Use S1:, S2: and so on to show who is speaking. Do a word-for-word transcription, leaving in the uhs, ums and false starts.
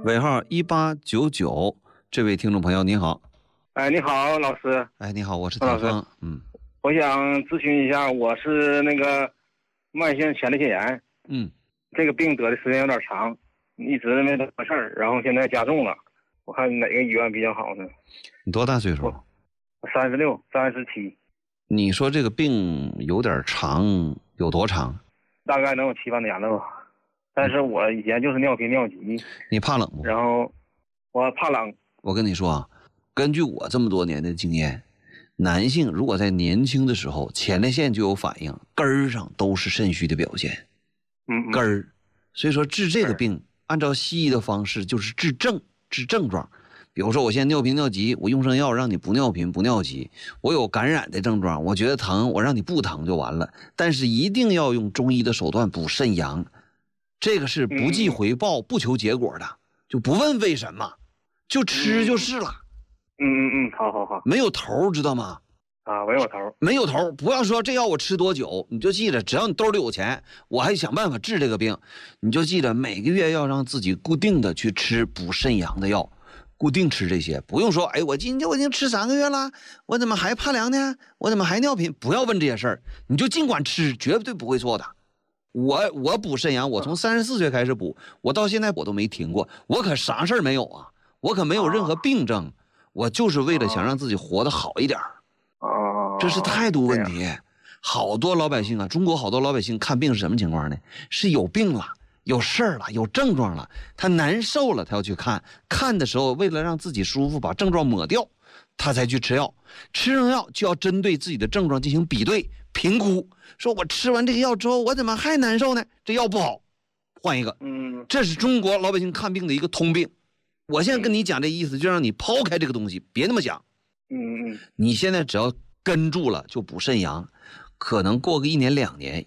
S1: 尾号一八九九，这位听众朋友您好。
S2: 哎，你好，老师。
S1: 哎，你好，我是田芳。嗯，
S2: 我想咨询一下，我是那个慢性前列腺炎。
S1: 嗯，这
S2: 个病得的时间有点长，一直没得事儿，然后现在加重了。我看哪个医院比较好呢？
S1: 你多大岁数？
S2: 三十六，三十七。
S1: 你说这个病有点长，有多长？
S2: 大概能有七八年了吧。但是我以前就是尿频尿急。
S1: 你怕冷不？
S2: 然后我怕冷。
S1: 我跟你说啊，根据我这么多年的经验，男性如果在年轻的时候前列腺就有反应，根儿上都是肾虚的表现。
S2: 嗯，
S1: 根儿。所以说治这个病，按照西医的方式就是治症，治症状。比如说我现在尿频尿急，我用上药让你不尿频不尿急。我有感染的症状，我觉得疼，我让你不疼就完了。但是一定要用中医的手段补肾阳，这个是不计回报、不求结果的，就不问为什么，就吃就是了。
S2: 嗯嗯嗯，好好好，
S1: 没有头知道吗？
S2: 啊，没有头，
S1: 没有头。不要说这药我吃多久，你就记着，只要你兜里有钱，我还想办法治这个病，你就记着每个月要让自己固定的去吃补肾阳的药，固定吃这些，不用说，哎，我今天我已经吃三个月了，我怎么还怕凉呢？我怎么还尿频？不要问这些事儿，你就尽管吃，绝对不会错的。我我补肾阳，我从三十四岁开始补，我到现在我都没停过，我可啥事儿没有啊，我可没有任何病症，我就是为了想让自己活得好一点。
S2: 哦，
S1: 这是态度问题。好多老百姓啊，中国好多老百姓看病是什么情况呢？是有病了，有事儿了，有症状了，他难受了，他要去看。看的时候，为了让自己舒服，把症状抹掉，他才去吃药。吃上药就要针对自己的症状进行比对评估，说我吃完这个药之后，我怎么还难受呢？这药不好，换一个。
S2: 嗯，
S1: 这是中国老百姓看病的一个通病。我现在跟你讲这意思，就让你抛开这个东西，别那么想。
S2: 嗯嗯，
S1: 你现在只要跟住了就补肾阳，可能过个一年两年，